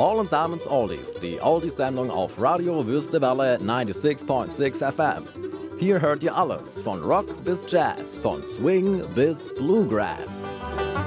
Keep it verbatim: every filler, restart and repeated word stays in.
Allen Samens Oldies, die Oldies-Sendung auf Radio Wüstewelle neunundsechzig Komma sechs F M. Hier hört ihr alles, von Rock bis Jazz, von Swing bis Bluegrass.